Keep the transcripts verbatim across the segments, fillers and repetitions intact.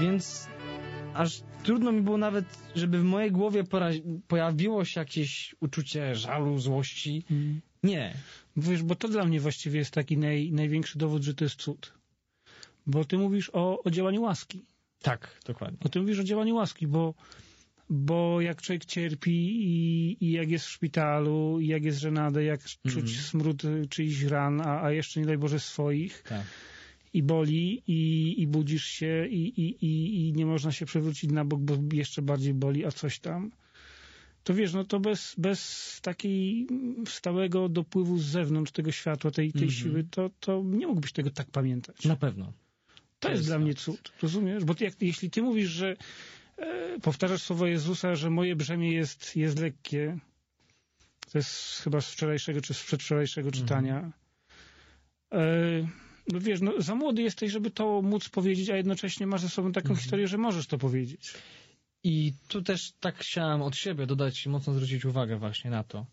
Więc aż trudno mi było nawet, żeby w mojej głowie pojawiło się jakieś uczucie żalu, złości. Mm. Nie. Wiesz, bo to dla mnie właściwie jest taki naj, największy dowód, że to jest cud. Bo ty mówisz o, o działaniu łaski. Tak, dokładnie. O tym mówisz o działaniu łaski, bo, bo jak człowiek cierpi i, i jak jest w szpitalu, i jak jest żenadę, jak mm. czuć smród czyichś ran, a, a jeszcze nie daj Boże swoich, tak. i boli, i, i budzisz się, i, i, i, i nie można się przewrócić na bok, bo jeszcze bardziej boli, a coś tam. To wiesz, no to bez, bez takiej stałego dopływu z zewnątrz tego światła, tej, tej mm-hmm. siły, to, to nie mógłbyś tego tak pamiętać. Na pewno. To, to jest, jest dla mnie cud, rozumiesz? Bo ty, jak, jeśli ty mówisz, że e, powtarzasz słowo Jezusa, że moje brzemię jest, jest lekkie, to jest chyba z wczorajszego czy z przedwczorajszego mm-hmm. czytania, e, no wiesz, no, za młody jesteś, żeby to móc powiedzieć, a jednocześnie masz ze sobą taką mm-hmm. historię, że możesz to powiedzieć. I tu też tak chciałem od siebie dodać, mocno zwrócić uwagę właśnie na to,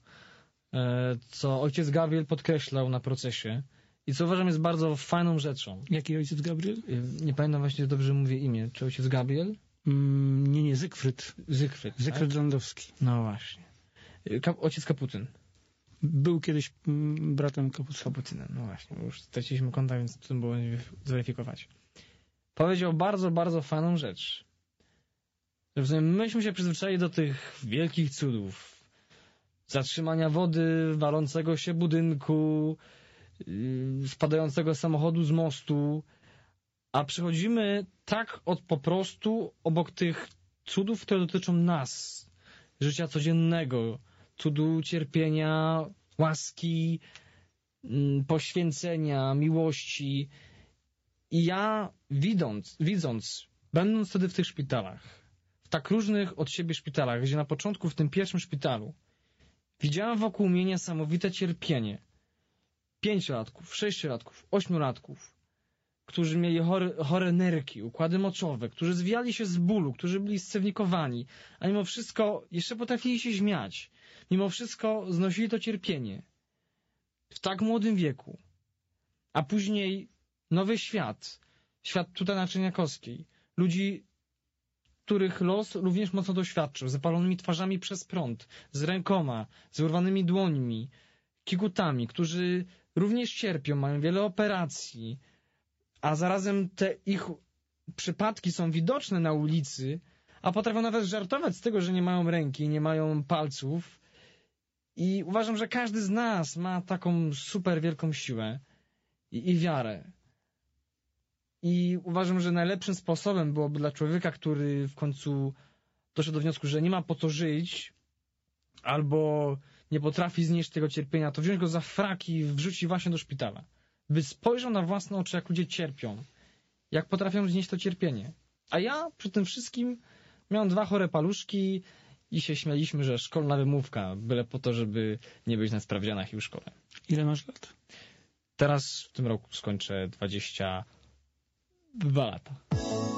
co ojciec Gabriel podkreślał na procesie i co uważam jest bardzo fajną rzeczą. Jaki ojciec Gabriel? Nie pamiętam właśnie, dobrze mówię imię. Czy ojciec Gabriel? Mm, nie, nie, Zygfryd. Zygfryd, Zygfryd tak? Landowski. No właśnie. Ka- ojciec Kaputyn. Był kiedyś mm, bratem Kapucyna. Kapucyna, no właśnie. Bo już straciliśmy kontakt, więc trudno było zweryfikować. Powiedział bardzo, bardzo fajną rzecz. Myśmy się przyzwyczaili do tych wielkich cudów. Zatrzymania wody, walącego się budynku, yy, spadającego samochodu z mostu, a przychodzimy tak od po prostu obok tych cudów, które dotyczą nas, życia codziennego, cudu cierpienia, łaski, yy, poświęcenia, miłości. I ja widząc, widząc, będąc wtedy w tych szpitalach, w tak różnych od siebie szpitalach, gdzie na początku w tym pierwszym szpitalu widziałem wokół mnie niesamowite cierpienie pięciolatków, sześciolatków, ośmiolatków, którzy mieli chore, chore nerki, układy moczowe, którzy zwijali się z bólu, którzy byli scewnikowani, a mimo wszystko jeszcze potrafili się śmiać. Mimo wszystko znosili to cierpienie w tak młodym wieku. A później nowy świat, świat tutaj na Czerniakowskiej, ludzi, których los również mocno doświadczył, z zapalonymi twarzami przez prąd, z rękoma, z urwanymi dłońmi, kigutami, którzy również cierpią, mają wiele operacji, a zarazem te ich przypadki są widoczne na ulicy, a potrafią nawet żartować z tego, że nie mają ręki, nie mają palców. I uważam, że każdy z nas ma taką super wielką siłę i, i wiarę. I uważam, że najlepszym sposobem byłoby dla człowieka, który w końcu doszedł do wniosku, że nie ma po co żyć, albo nie potrafi znieść tego cierpienia, to wziąć go za frak i wrzucić właśnie do szpitala. By spojrzał na własne oczy, jak ludzie cierpią, jak potrafią znieść to cierpienie. A ja przy tym wszystkim miałem dwa chore paluszki i się śmialiśmy, że szkolna wymówka, byle po to, żeby nie być na sprawdzianach i w szkole. Ile masz lat? Teraz w tym roku skończę dwadzieścia dwa lata.